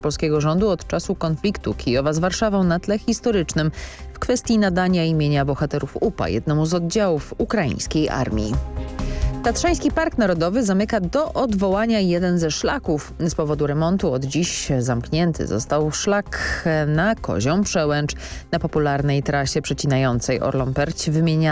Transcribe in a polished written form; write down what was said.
polskiego rządu od czasu konfliktu Kijowa z Warszawą na tle historycznym w kwestii nadania imienia bohaterów UPA jednemu z oddziałów ukraińskiej armii. Tatrzański Park Narodowy zamyka do odwołania jeden ze szlaków. Z powodu remontu od dziś zamknięty został szlak na Kozią Przełęcz. Na popularnej trasie przecinającej Orlą Perć wymienia